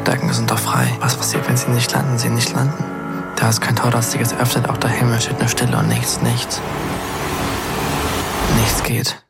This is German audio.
Decken sind doch frei. Was passiert, wenn sie nicht landen? Sie nicht landen. Da ist kein Tor, das sich jetzt öffnet, auch der Himmel steht nur Stille und nichts. Nichts geht.